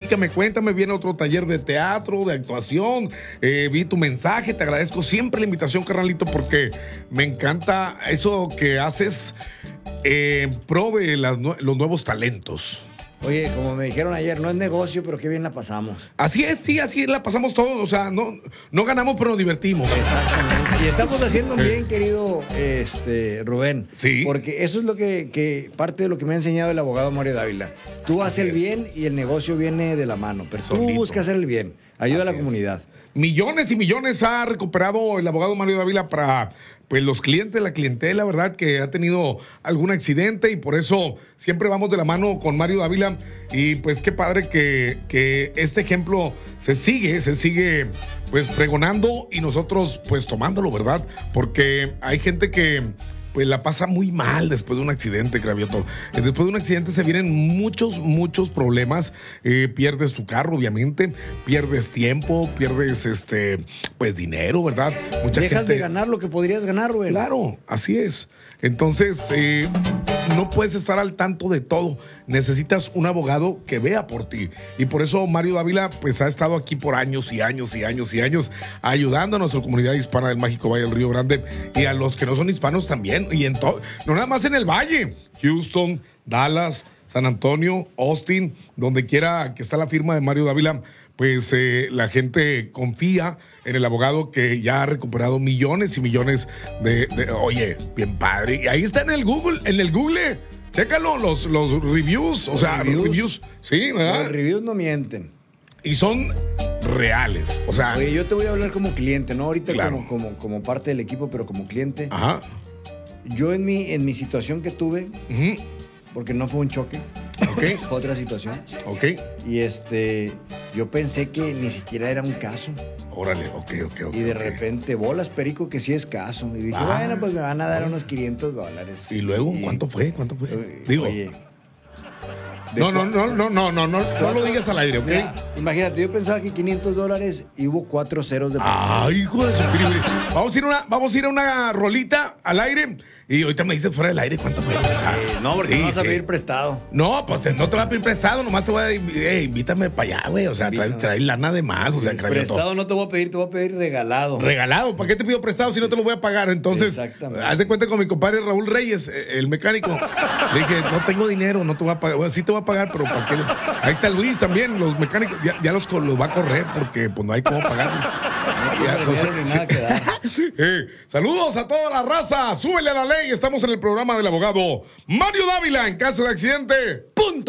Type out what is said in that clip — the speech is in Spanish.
platícame, cuéntame, viene otro taller de teatro, de actuación, vi tu mensaje, te agradezco siempre la invitación, carnalito, porque me encanta eso que haces en pro de los nuevos talentos. Oye, como me dijeron ayer, no es negocio, pero qué bien la pasamos. Así es, sí, así la pasamos todos, o sea, no ganamos, pero nos divertimos. Exactamente. Y estamos haciendo bien, querido Rubén. Sí. Porque eso es lo que parte de lo que me ha enseñado el abogado Mario Dávila. Tú haces el bien y el negocio viene de la mano, pero tú buscas hacer el bien. Ayuda a la comunidad. Millones y millones ha recuperado el abogado Mario Dávila para pues los clientes, la clientela, ¿verdad? Que ha tenido algún accidente y por eso siempre vamos de la mano con Mario Dávila. Y pues qué padre que este ejemplo se sigue pues pregonando y nosotros pues tomándolo, ¿verdad? Porque hay gente que pues la pasa muy mal después de un accidente, Cravioto. Después de un accidente se vienen muchos problemas. Pierdes tu carro, obviamente. Pierdes tiempo, pierdes pues dinero, ¿verdad? Dejas de ganar lo que podrías ganar, güey. Claro, así es. Entonces, no puedes estar al tanto de todo. Necesitas un abogado que vea por ti. Y por eso Mario Dávila pues ha estado aquí por años y años ayudando a nuestra comunidad hispana del Mágico Valle del Río Grande y a los que no son hispanos también. Y en todo, no nada más en el Valle. Houston, Dallas, San Antonio, Austin, donde quiera que está la firma de Mario Dávila, pues la gente confía en el abogado que ya ha recuperado millones y millones oye, bien padre. Y ahí está en el Google, chécalo, los reviews, o sea, los reviews, sí, ¿verdad? Los reviews no mienten. Y son reales, o sea. Oye, yo te voy a hablar como cliente, ¿no? Ahorita claro. como parte del equipo, pero como cliente. Ajá. Yo en mi situación que tuve, porque no fue un choque, okay. Fue otra situación. Ok. Y yo pensé que ni siquiera era un caso. Órale, ok. Y de repente, bolas, perico, que sí es caso. Y dije, bueno, pues me van a dar unos $500. ¿Y luego? ¿Cuánto fue? Digo. Oye. No lo digas al aire, ¿ok? Mira, imagínate, yo pensaba que $500 y hubo 4 ceros de ¡ay, hijo de su piribiri! Vamos a ir a una rolita al aire y ahorita me dices fuera del aire cuánto fue. No, porque no vas a pedir prestado. No, pues no te voy a pedir prestado, nomás te voy a invítame para allá, güey. O sea, trae lana de más, o sea, prestado no te voy a pedir, te voy a pedir regalado. ¿Regalado? ¿Para qué te pido prestado si no te lo voy a pagar? Entonces, haz de cuenta con mi compadre Raúl Reyes, el mecánico. Le dije, no tengo dinero, no te voy a pagar. Bueno, sí te voy a pagar, pero ¿para qué? Ahí está Luis también, los mecánicos. Ya los va a correr porque pues no hay cómo pagarlos. Saludos a toda la raza. Súbele a la ley. Estamos en el programa del abogado Mario Dávila. En caso de accidente, ¡punto!